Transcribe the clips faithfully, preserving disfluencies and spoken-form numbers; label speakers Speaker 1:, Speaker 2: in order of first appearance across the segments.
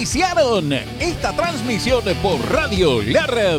Speaker 1: Iniciaron esta transmisión por Radio La Red.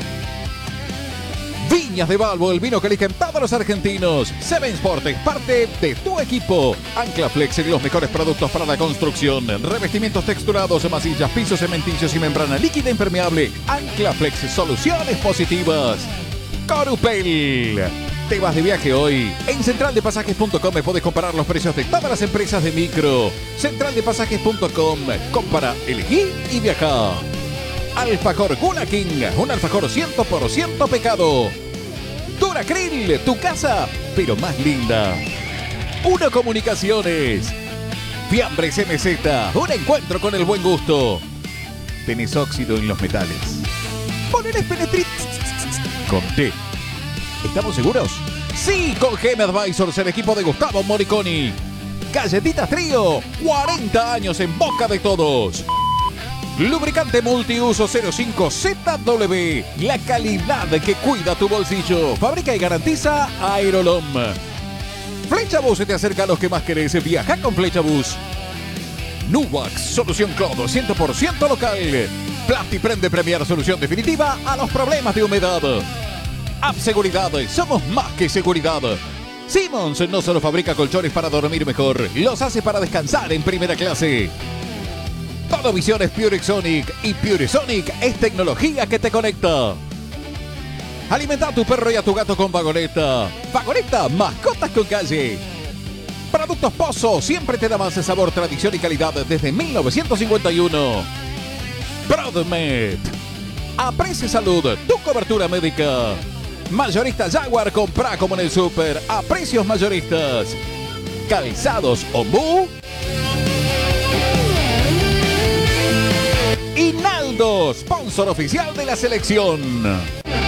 Speaker 1: Viñas de Balbo, el vino que eligen todos los argentinos. Seven Sport es parte de tu equipo. Anclaflex, los mejores productos para la construcción. Revestimientos texturados, masillas, pisos cementicios y membrana líquida impermeable. Anclaflex, soluciones positivas. Corupel. ¿Te vas de viaje hoy? En central de pasajes punto com podés comparar los precios de todas las empresas de micro. central de pasajes punto com. Compara, elegí y viaja. Alfajor Gula King, un alfajor cien por ciento pecado. Duracril, tu casa, pero más linda. Uno Comunicaciones. Fiambres M Z, un encuentro con el buen gusto. Tenés óxido en los metales. Poner Penetrit con T. ¿Estamos seguros? Sí, con G M Advisors, el equipo de Gustavo Moriconi. Galletitas Trío, cuarenta años en boca de todos. Lubricante multiuso cero cinco Z W, la calidad que cuida tu bolsillo. Fabrica y garantiza Aerolom. Flechabus te acerca a los que más querés. Viaja con Flechabus. Nuvax, solución clodo cien por ciento local. Plastiprem Premier, solución definitiva a los problemas de humedad. App Seguridad, somos más que seguridad. Simmons no solo fabrica colchones para dormir mejor, los hace para descansar en primera clase. Todo Visión es PureSonic y PureSonic es tecnología que te conecta. Alimenta a tu perro y a tu gato con Vagoneta. Vagoneta, mascotas con calle. Productos Pozo, siempre te da más sabor, tradición y calidad desde mil novecientos cincuenta y uno. ProdMed. Aprecia Salud, tu cobertura médica. Mayorista Jaguar, compra como en el súper a precios mayoristas. Calzados Ombú. Hinaldo, sponsor oficial de la selección.